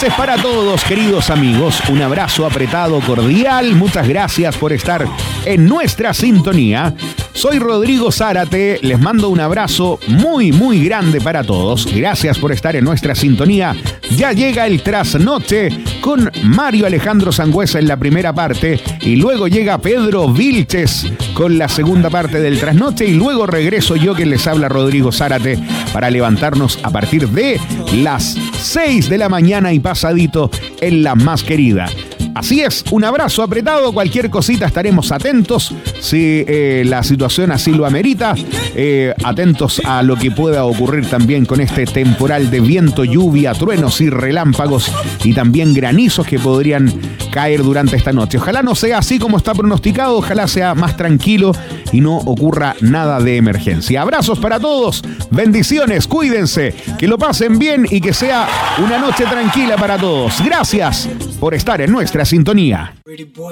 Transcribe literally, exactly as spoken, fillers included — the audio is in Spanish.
noches para todos, queridos amigos. Un abrazo apretado, cordial. Muchas gracias por estar en nuestra sintonía. Soy Rodrigo Zárate. Les mando un abrazo muy, muy grande para todos. Gracias por estar en nuestra sintonía. Ya llega el trasnoche con Mario Alejandro Sangüesa en la primera parte. Y luego llega Pedro Vilches con la segunda parte del trasnoche. Y luego regreso yo, que les habla, Rodrigo Zárate, para levantarnos a partir de las seis de la mañana y pasadito en la más querida. Así es, un abrazo apretado, cualquier cosita estaremos atentos, si eh, la situación así lo amerita, eh, atentos a lo que pueda ocurrir también con este temporal de viento, lluvia, truenos y relámpagos y también granizos que podrían caer durante esta noche. Ojalá no sea así como está pronosticado, ojalá sea más tranquilo y no ocurra nada de emergencia. Abrazos para todos, bendiciones, cuídense, que lo pasen bien y que sea una noche tranquila para todos. Gracias por estar en nuestra sintonía.